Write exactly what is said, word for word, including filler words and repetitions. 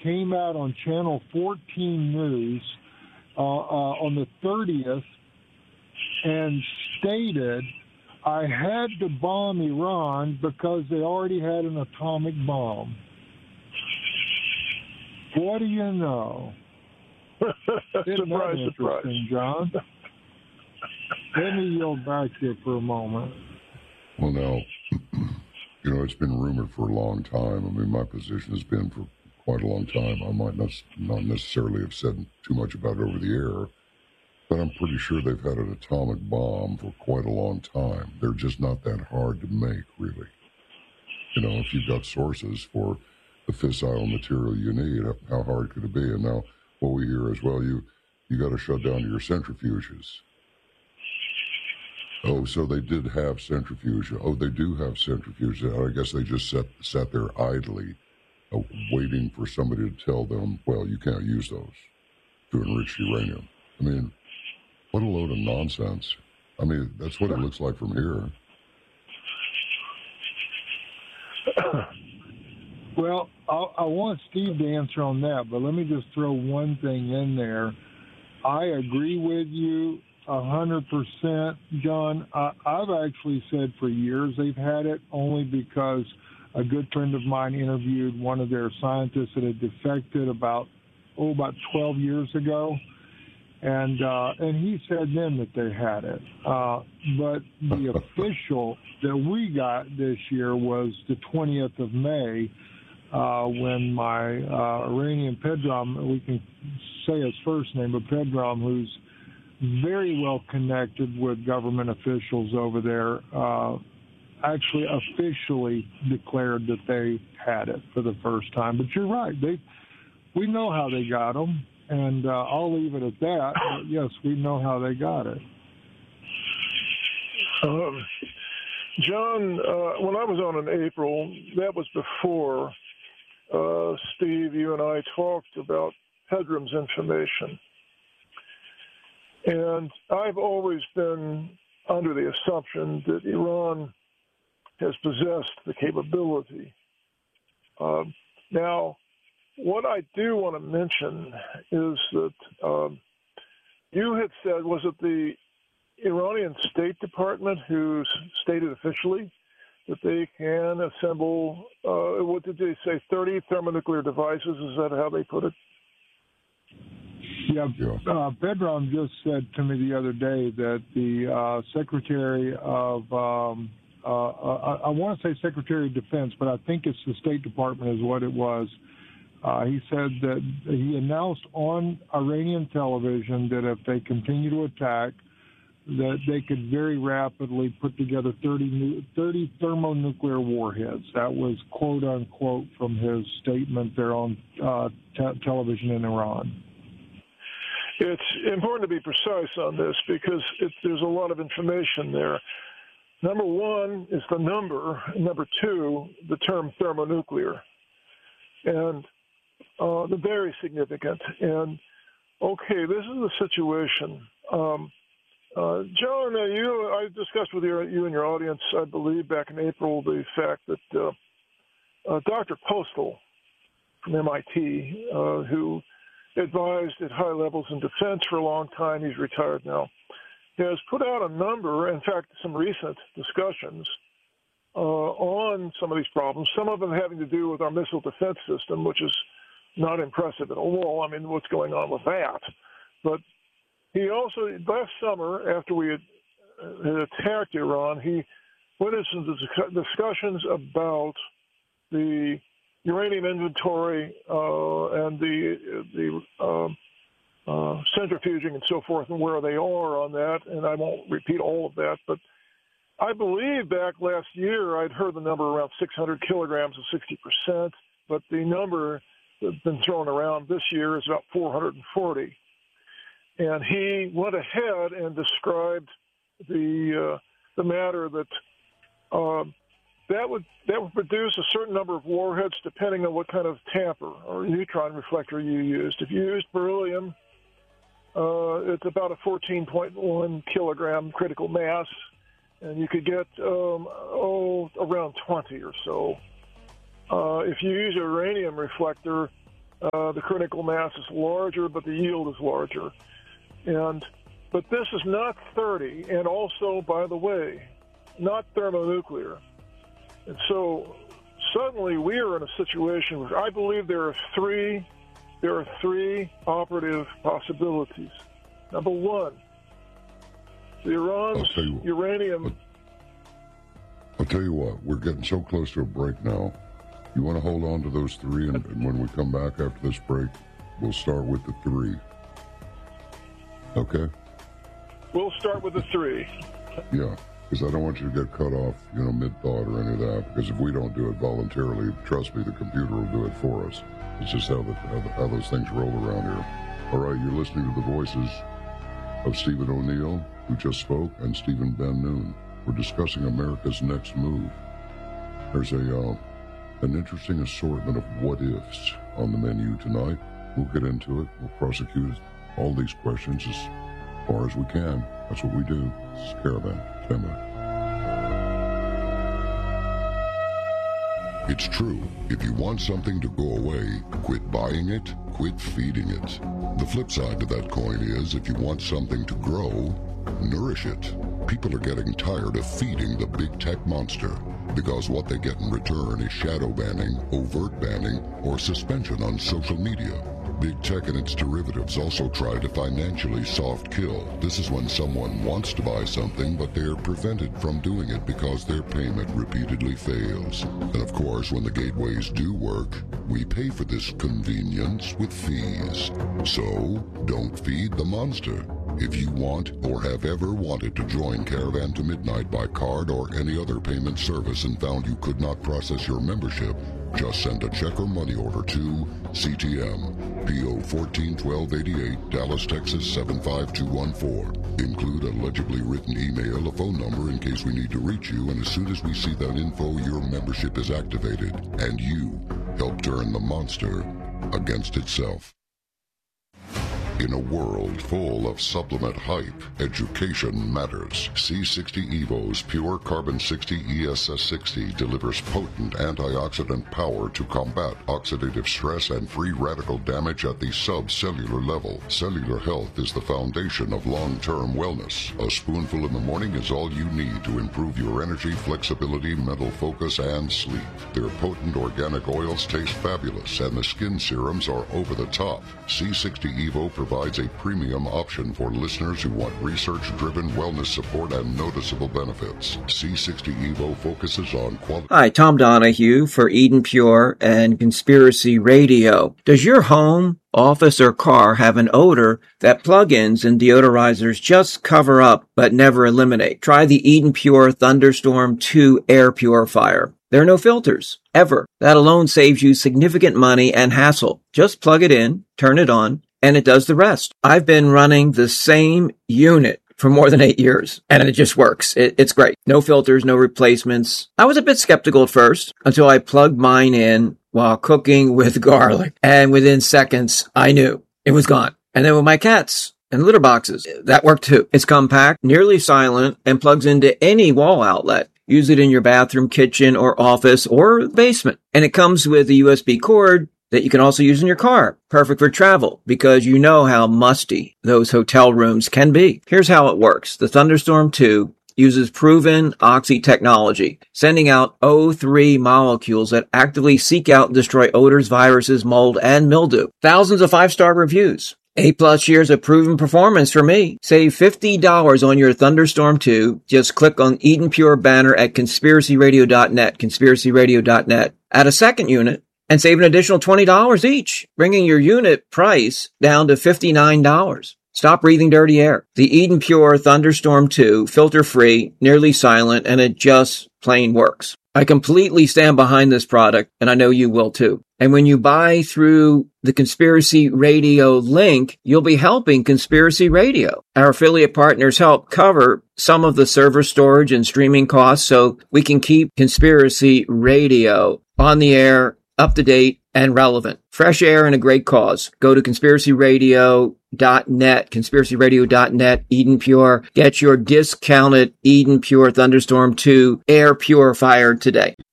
came out on Channel fourteen News uh, uh, on the thirtieth and stated, I had to bomb Iran because they already had an atomic bomb. What do you know? Isn't surprise, that surprise. interesting, John? Let me yield back here for a moment. Well, now, you know, it's been rumored for a long time. I mean, my position has been for quite a long time. I might not, not necessarily have said too much about it over the air, but I'm pretty sure they've had an atomic bomb for quite a long time. They're just not that hard to make, really. You know, if you've got sources for the fissile material you need, how hard could it be? And now what we hear as well, you you got to shut down your centrifuges. Oh, so they did have centrifuge. Oh, they do have centrifuges. I guess they just sat, sat there idly, uh, waiting for somebody to tell them, well, you can't use those to enrich uranium. I mean, what a load of nonsense. I mean, that's what it looks like from here. Well, I, I want Steve to answer on that, but let me just throw one thing in there. I agree with you a hundred percent, John. I, I've actually said for years they've had it, only because a good friend of mine interviewed one of their scientists that had defected about oh about twelve years ago, and uh, and he said then that they had it. Uh, but the official that we got this year was the twentieth of May. Uh, when my uh, Iranian Pedram, we can say his first name, but Pedram, who's very well connected with government officials over there, uh, actually officially declared that they had it for the first time. But you're right. They, we know how they got them, and uh, I'll leave it at that. But yes, we know how they got it. Um, John, uh, when I was on in April, that was before Uh, Steve, you and I talked about Pedram's information. And I've always been under the assumption that Iran has possessed the capability. Uh, now, what I do want to mention is that um, you had said, was it the Iranian State Department who stated officially that they can assemble, uh, what did they say, thirty thermonuclear devices? Is that how they put it? Yeah, uh, Pedram just said to me the other day that the uh, Secretary of, um, uh, I, I want to say Secretary of Defense, but I think it's the State Department is what it was. Uh, he said that he announced on Iranian television that if they continue to attack, that they could very rapidly put together thirty, new, thirty thermonuclear warheads. That was quote unquote from his statement there on uh, te- television in Iran. It's important to be precise on this because it, there's a lot of information there. Number one is the number. Number two, the term thermonuclear. And uh, they're very significant. And, okay, this is the situation. Um, Uh, John, uh, you, I discussed with your, you and your audience, I believe, back in April, the fact that uh, uh, Doctor Postal from M I T, uh, who advised at high levels in defense for a long time, he's retired now, has put out a number, in fact, some recent discussions uh, on some of these problems, some of them having to do with our missile defense system, which is not impressive at all. I mean, what's going on with that? But he also, last summer, after we had, had attacked Iran, he went into discussions about the uranium inventory uh, and the the uh, uh, centrifuging and so forth and where they are on that. And I won't repeat all of that, but I believe back last year I'd heard the number around six hundred kilograms of sixty percent, but the number that's been thrown around this year is about four hundred forty. And he went ahead and described the uh, the matter that uh, that would that would produce a certain number of warheads depending on what kind of tamper or neutron reflector you used. If you used beryllium, uh, it's about a fourteen point one kilogram critical mass, and you could get um, oh around twenty or so. Uh, if you use a uranium reflector, uh, the critical mass is larger, but the yield is larger. And but this is not thirty, and also, by the way, not thermonuclear. And so suddenly we are in a situation where I believe there are three there are three operative possibilities. Number one, the Iran's uranium. I'll tell you what, we're getting so close to a break now. You want to hold on to those three, and, and when we come back after this break, we'll start with the three. Okay? We'll start with the three. Yeah, because I don't want you to get cut off, you know, mid-thought or any of that, because if we don't do it voluntarily, trust me, the computer will do it for us. It's just how, the, how, the, how those things roll around here. All right, you're listening to the voices of Stephen O'Neill, who just spoke, and Stephen Ben Noon. We're discussing America's next move. There's a uh, an interesting assortment of what-ifs on the menu tonight. We'll get into it. We'll prosecute all these questions as far as we can. That's what we do. This is Caravan. Stand by. It's true. If you want something to go away, quit buying it, quit feeding it. The flip side to that coin is, if you want something to grow, nourish it. People are getting tired of feeding the big tech monster, because what they get in return is shadow banning, overt banning, or suspension on social media. Big tech and its derivatives also try to financially soft kill. This is when someone wants to buy something, but they're prevented from doing it because their payment repeatedly fails. And of course, when the gateways do work, we pay for this convenience with fees. So, don't feed the monster. If you want or have ever wanted to join Caravan to Midnight by card or any other payment service and found you could not process your membership, just send a check or money order to C T M, P O fourteen twelve eighty-eight, Dallas, Texas seven five two one four. Include a legibly written email, a phone number in case we need to reach you, and as soon as we see that info, your membership is activated, and you help turn the monster against itself. In a world full of supplement hype, education matters. C sixty evo's Pure Carbon sixty E S S sixty delivers potent antioxidant power to combat oxidative stress and free radical damage at the subcellular level. Cellular health is the foundation of long-term wellness. A spoonful in the morning is all you need to improve your energy, flexibility, mental focus, and sleep. Their potent organic oils taste fabulous, and the skin serums are over the top. C sixty evo provides a premium option for listeners who want research-driven wellness support and noticeable benefits. C sixty evo focuses on quality. Hi, Tom Donahue for Eden Pure and Conspiracy Radio. Does your home, office, or car have an odor that plug-ins and deodorizers just cover up but never eliminate? Try the Eden Pure Thunderstorm two air purifier. There are no filters, ever. That alone saves you significant money and hassle. Just plug it in, turn it on, and it does the rest. I've been running the same unit for more than eight years, and it just works. It, it's great. No filters, no replacements. I was a bit skeptical at first until I plugged mine in while cooking with garlic, and within seconds, I knew it was gone. And then with my cats and litter boxes, that worked too. It's compact, nearly silent, and plugs into any wall outlet. Use it in your bathroom, kitchen, or office, or basement. And it comes with a U S B cord that you can also use in your car. Perfect for travel, because you know how musty those hotel rooms can be. Here's how it works. The Thunderstorm two uses proven oxy technology, sending out O three molecules that actively seek out and destroy odors, viruses, mold, and mildew. Thousands of five-star reviews. Eight plus years of proven performance for me. Save fifty dollars on your Thunderstorm two. Just click on Eden Pure banner at conspiracy radio dot net, conspiracy radio dot net. Add a second unit and save an additional twenty dollars each, bringing your unit price down to fifty-nine dollars. Stop breathing dirty air. The Eden Pure Thunderstorm two, filter-free, nearly silent, and it just plain works. I completely stand behind this product, and I know you will too. And when you buy through the Conspiracy Radio link, you'll be helping Conspiracy Radio. Our affiliate partners help cover some of the server storage and streaming costs so we can keep Conspiracy Radio on the air, up to date, and relevant. Fresh air and a great cause. Go to conspiracy radio dot net, conspiracy radio dot net, Eden Pure. Get your discounted Eden Pure Thunderstorm two air purifier today.